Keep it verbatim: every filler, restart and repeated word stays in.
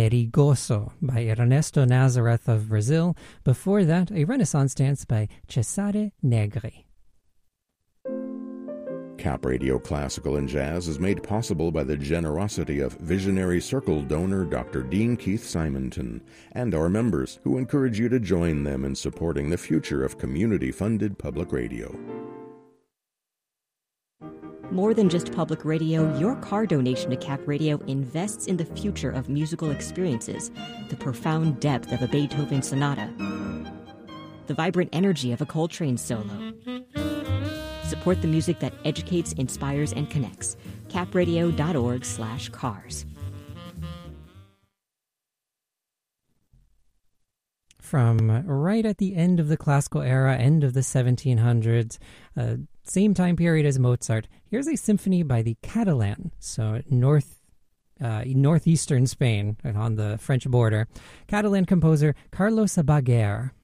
Perigoso by Ernesto Nazareth of Brazil. Before that, a Renaissance dance by Cesare Negri. Cap Radio Classical and Jazz is made possible by the generosity of visionary Circle donor Doctor Dean Keith Simonton and our members, who encourage you to join them in supporting the future of community-funded public radio. More than just public radio, your car donation to Cap Radio invests in the future of musical experiences, the profound depth of a Beethoven sonata, the vibrant energy of a Coltrane solo. Support the music that educates, inspires, and connects. capradio.org slash cars. From right at the end of the classical era, end of the seventeen hundreds, uh, same time period as Mozart, here's a symphony by the Catalan, so north uh, northeastern Spain, and on the French border, Catalan composer Carlos Sabater.